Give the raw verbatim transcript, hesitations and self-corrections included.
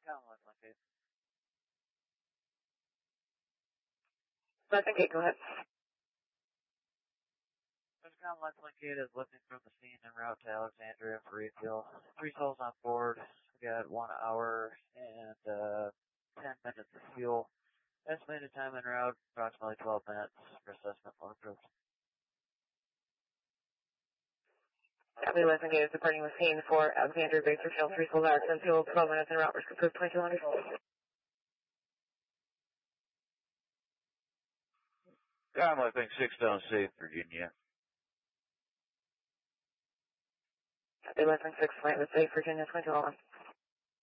Commonwealth Linkade. Linkade, go ahead. Commonwealth Linkade is lifting from the scene en route to Alexandria for refuel. Three souls on board. We got one hour and uh, ten minutes of fuel. Estimated time en route, approximately twelve minutes for assessment more approved. Copy, Linkade is departing the scene for Alexandria Base for fuel. Three souls hours and fuel, twelve minutes en route. Risk approved, twenty-two hundred. Commonwealth Link six Stone Safe, Virginia. Copy, Linkade six, flight with safe, Virginia, twenty-two oh one.